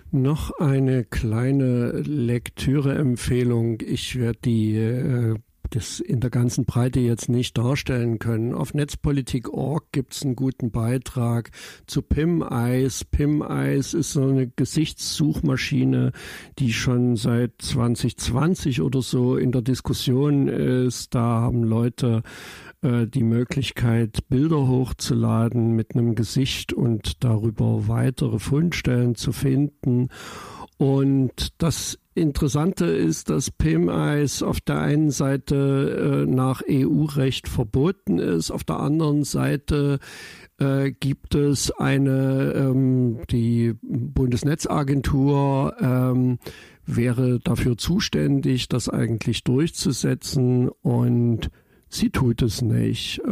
Noch eine kleine Lektüreempfehlung. Ich werde das in der ganzen Breite jetzt nicht darstellen können. Auf Netzpolitik.org gibt es einen guten Beitrag zu PimEyes. PimEyes ist so eine Gesichtssuchmaschine, die schon seit 2020 oder so in der Diskussion ist. Da haben Leute die Möglichkeit, Bilder hochzuladen mit einem Gesicht und darüber weitere Fundstellen zu finden. Und das Interessante ist, dass PimEyes auf der einen Seite nach EU-Recht verboten ist, auf der anderen Seite gibt es die Bundesnetzagentur wäre dafür zuständig, das eigentlich durchzusetzen, und sie tut es nicht.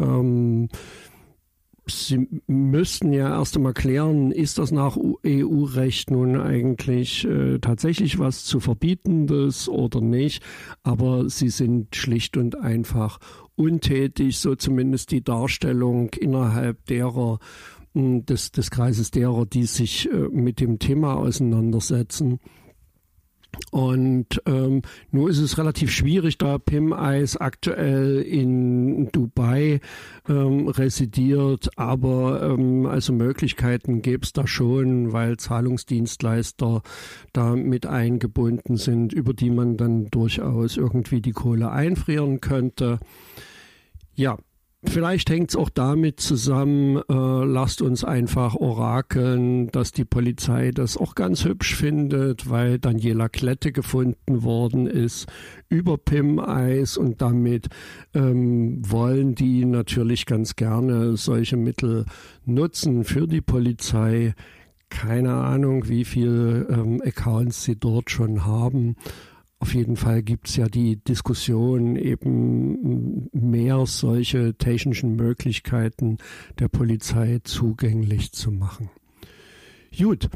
Sie müssten ja erst einmal klären, ist das nach EU-Recht nun eigentlich tatsächlich was zu Verbietendes oder nicht. Aber sie sind schlicht und einfach untätig, so zumindest die Darstellung innerhalb derer, des Kreises derer, die sich mit dem Thema auseinandersetzen. Und nur ist es relativ schwierig, da PimEyes aktuell in Dubai residiert, aber also Möglichkeiten gäbe es da schon, weil Zahlungsdienstleister da mit eingebunden sind, über die man dann durchaus irgendwie die Kohle einfrieren könnte. Ja. Vielleicht hängt es auch damit zusammen, lasst uns einfach orakeln, dass die Polizei das auch ganz hübsch findet, weil Daniela Klette gefunden worden ist über PimEyes, und damit wollen die natürlich ganz gerne solche Mittel nutzen für die Polizei. Keine Ahnung, wie viele Accounts sie dort schon haben. Auf jeden Fall gibt es ja die Diskussion, eben mehr solche technischen Möglichkeiten der Polizei zugänglich zu machen. Gut,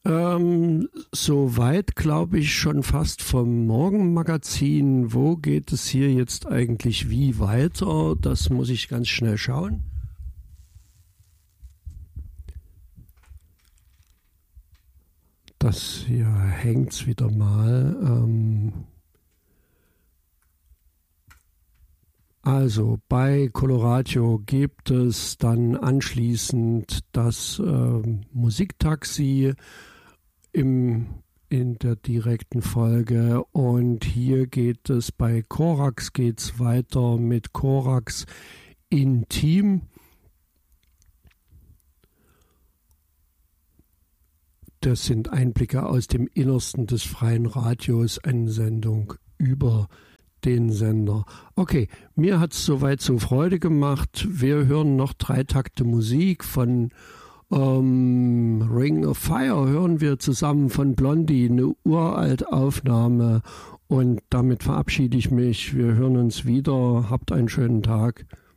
soweit glaube ich schon fast vom Morgenmagazin. Wo geht es hier jetzt eigentlich wie weiter? Das muss ich ganz schnell schauen. Das hier hängt's wieder mal. Also bei Coloradio gibt es dann anschließend das Musiktaxi in der direkten Folge, und hier geht es bei Korax geht's weiter mit Korax Intim. Das sind Einblicke aus dem Innersten des freien Radios, eine Sendung über den Sender. Okay, mir hat es soweit so Freude gemacht. Wir hören noch 3 Takte Musik von Ring of Fire, hören wir zusammen von Blondie, eine uralte Aufnahme, und damit verabschiede ich mich. Wir hören uns wieder. Habt einen schönen Tag.